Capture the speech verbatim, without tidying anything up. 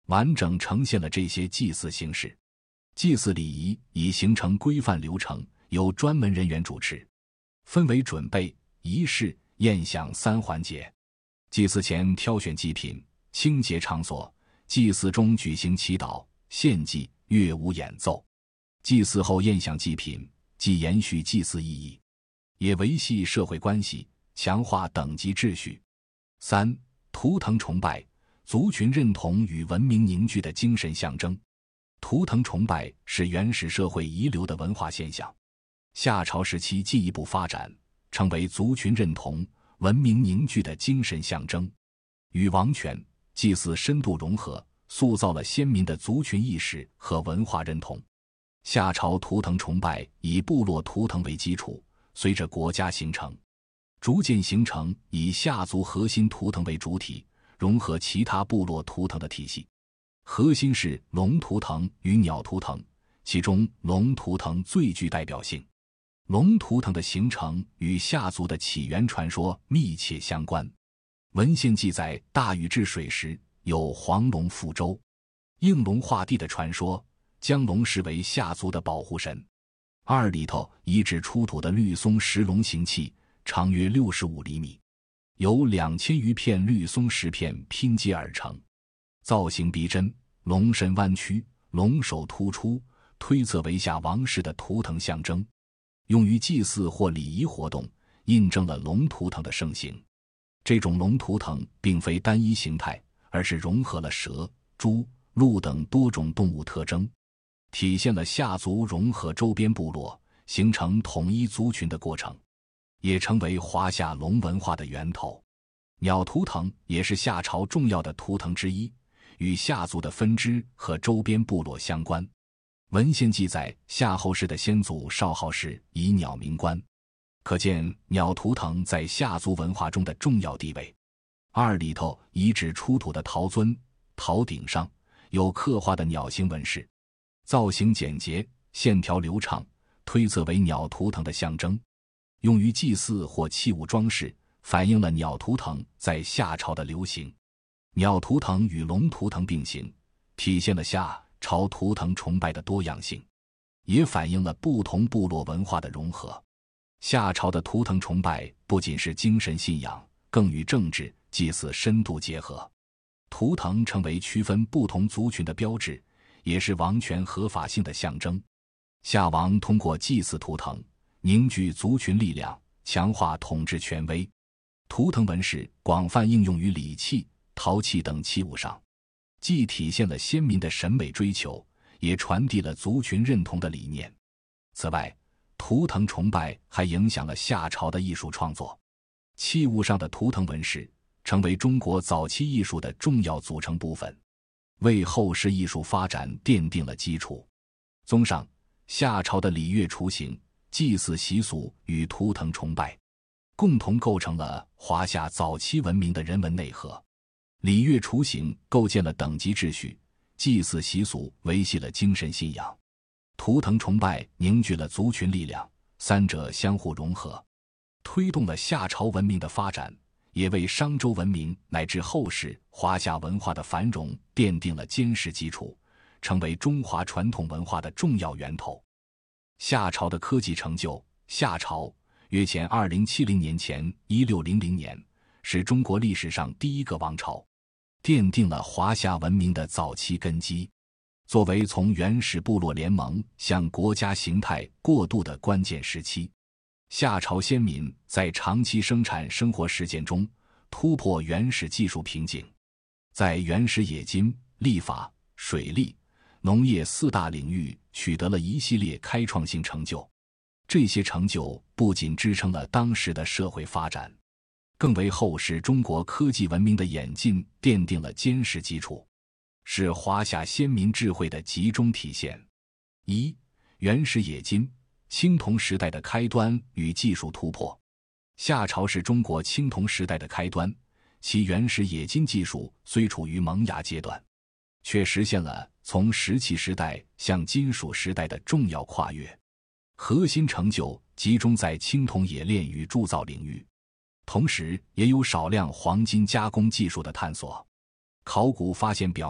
完整呈现了这些祭祀形式。祭祀礼仪已形成规范流程，由专门人员主持，分为准备、仪式、宴享三环节。祭祀前挑选祭品，清洁场所，祭祀中举行祈祷、献祭、乐舞演奏。祭祀后宴享祭品，既延续祭祀意义，也维系社会关系，强化等级秩序。三、图腾崇拜，族群认同与文明凝聚的精神象征。图腾崇拜是原始社会遗留的文化现象，夏朝时期进一步发展，成为族群认同、文明凝聚的精神象征，与王权、祭祀深度融合，塑造了鲜明的族群意识和文化认同。夏朝图腾崇拜以部落图腾为基础，随着国家形成，逐渐形成以夏族核心图腾为主体，融合其他部落图腾的体系。核心是龙图腾与鸟图腾，其中龙图腾最具代表性。龙图腾的形成与夏族的起源传说密切相关。文献记载，大禹治水时有黄龙覆舟，应龙化地的传说，将龙视为夏族的保护神。二里头遗址出土的绿松石龙形器，长约六十五厘米，由两千余片绿松石片拼接而成，造型逼真，龙身弯曲，龙首突出，推测为夏王室的图腾象征，用于祭祀或礼仪活动，印证了龙图腾的盛行。这种龙图腾并非单一形态，而是融合了蛇、猪、鹿等多种动物特征，体现了夏族融合周边部落，形成统一族群的过程，也成为华夏龙文化的源头。鸟图腾也是夏朝重要的图腾之一，与夏族的分支和周边部落相关。文献记载，夏后氏的先祖少昊氏以鸟鸣官，可见鸟图腾在夏族文化中的重要地位。二里头遗址出土的陶尊，陶鼎上有刻画的鸟形纹饰，造型简洁，线条流畅，推测为鸟图腾的象征，用于祭祀或器物装饰，反映了鸟图腾在夏朝的流行。鸟图腾与龙图腾并行，体现了夏朝图腾崇拜的多样性，也反映了不同部落文化的融合。夏朝的图腾崇拜不仅是精神信仰，更与政治、祭祀深度结合。图腾成为区分不同族群的标志，也是王权合法性的象征。夏王通过祭祀图腾，凝聚族群力量，强化统治权威。图腾纹饰广泛应用于礼器、陶器等器物上，既体现了先民的审美追求，也传递了族群认同的理念。此外，图腾崇拜还影响了夏朝的艺术创作，器物上的图腾纹饰成为中国早期艺术的重要组成部分，为后世艺术发展奠定了基础。综上，夏朝的礼乐雏形、祭祀习俗与图腾崇拜，共同构成了华夏早期文明的人文内核。礼乐雏形构建了等级秩序，祭祀习俗维系了精神信仰，图腾崇拜凝聚了族群力量，三者相互融合，推动了夏朝文明的发展，也为商周文明乃至后世华夏文化的繁荣奠定了坚实基础，成为中华传统文化的重要源头。夏朝的科技成就，夏朝约前二零七零年前一六零零年，是中国历史上第一个王朝，奠定了华夏文明的早期根基。作为从原始部落联盟向国家形态过渡的关键时期，夏朝先民在长期生产生活实践中突破原始技术瓶颈，在原始冶金、历法、水利、农业四大领域取得了一系列开创性成就。这些成就不仅支撑了当时的社会发展，更为后世中国科技文明的演进奠定了坚实基础，是华夏先民智慧的集中体现。一、原始冶金，青铜时代的开端与技术突破。夏朝是中国青铜时代的开端，其原始冶金技术虽处于萌芽阶段，却实现了从石器时代向金属时代的重要跨越。核心成就集中在青铜冶炼与铸造领域，同时也有少量黄金加工技术的探索。考古发现表